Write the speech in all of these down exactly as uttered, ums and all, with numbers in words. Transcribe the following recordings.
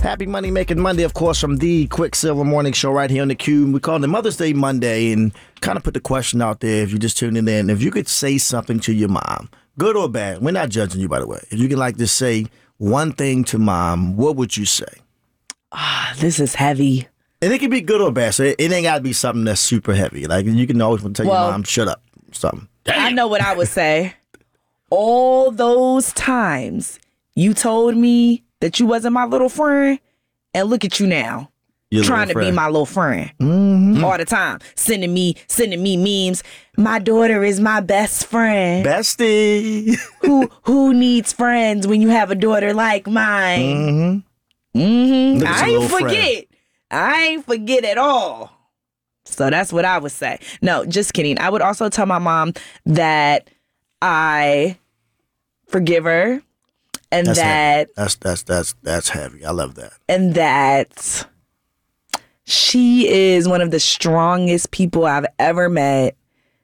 Happy Money Making Monday, of course, from the Quicksilver Morning Show right here on the Cube. We call it Mother's Day Monday and kind of put the question out there if you're just tuning in. If you could say something to your mom, good or bad, we're not judging you, by the way. If you could like to say one thing to mom, what would you say? Ah, this is heavy. And it can be good or bad, so it, it ain't got to be something that's super heavy. Like, you can always tell Well, your mom, shut up, something. I know what I would say. All those times you told me that you wasn't my little friend, and look at you now. Your trying to friend. be my little friend Mm-hmm. all the time. Sending me, sending me memes. My daughter is my best friend. Bestie. who who needs friends when you have a daughter like mine? Mm-hmm. Mm-hmm. Look at I your ain't little forget. friend. I ain't forget at all. So that's what I would say. No, just kidding. I would also tell my mom that I forgive her and That's that heavy. That's that's that's that's heavy. I love that. and that she is one of the strongest people I've ever met.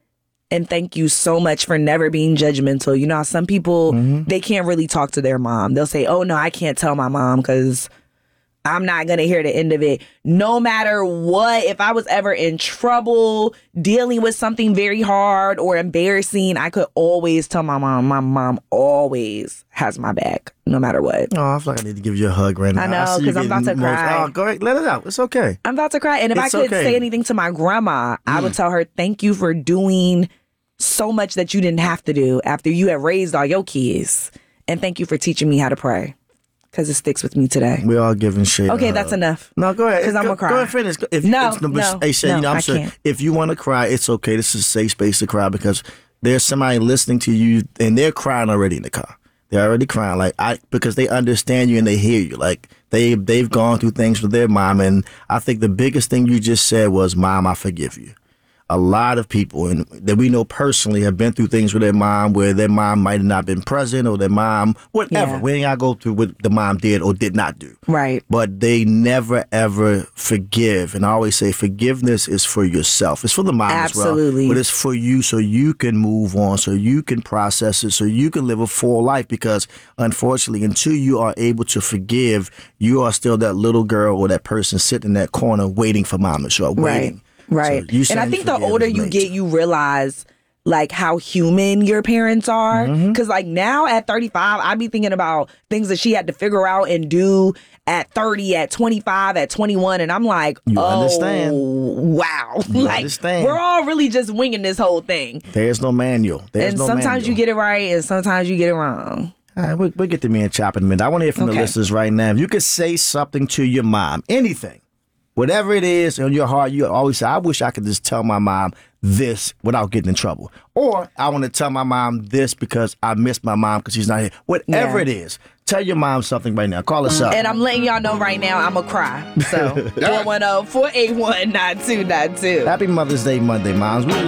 And thank you so much for never being judgmental. You know how some people, Mm-hmm. they can't really talk to their mom. They'll say, oh, no, I can't tell my mom because I'm not going to hear the end of it. No matter what, if I was ever in trouble, dealing with something very hard or embarrassing, I could always tell my mom. My mom always has my back, no matter what. Oh, I feel like I need to give you a hug right now. I know, see you 'cause I'm about getting to most- cry. Oh, go ahead, let it out. It's okay. I'm about to cry. And if It's I could okay. say anything to my grandma, I would tell her, thank you for doing so much that you didn't have to do after you had raised all your kids. And thank you for teaching me how to pray. Because it sticks with me today. We all giving shit. Okay, a that's hug. enough. No, go ahead. 'Cause I'm Go- gonna cry. Go ahead, finish. If, No, it's, no, hey, Shay, you no, know, I'm I sure can't. if you want to cry, it's okay. This is a safe space to cry because there's somebody listening to you and they're crying already in the car. They're already crying, like I because they understand you and they hear you. Like they they've gone through things with their mom, and I think the biggest thing you just said was, "Mom, I forgive you." A lot of people and that we know personally have been through things with their mom where their mom might have not been present or their mom, whatever. Yeah. We ain't gotta go through what the mom did or did not do. Right. But they never ever forgive. And I always say forgiveness is for yourself. It's for the mom Absolutely. as well. But it's for you so you can move on, so you can process it, so you can live a full life. Because unfortunately, until you are able to forgive, you are still that little girl or that person sitting in that corner waiting for mom to show up, Right. waiting. Right. So you and I saying think the forgive older is you major. get, you realize like how human your parents are. Mm-hmm. Cause like now at thirty-five, I be thinking about things that she had to figure out and do at thirty, at twenty-five, at twenty-one. And I'm like, You oh, understand. wow. You like understand. we're all really just winging this whole thing. There's no manual. There's and no sometimes manual. you get it right and sometimes you get it wrong. All right, we'll, we'll get to me and Chop in a minute. I want to hear from the Okay. listeners right now. If you could say something to your mom, anything, whatever it is on your heart, you always say, I wish I could just tell my mom this without getting in trouble. Or I want to tell my mom this because I miss my mom because she's not here. Whatever Yeah. it is, tell your mom something right now. Call us up. And I'm letting y'all know right now I'm going to cry. So four one zero, four eight one, nine two nine two. Happy Mother's Day Monday, moms. We love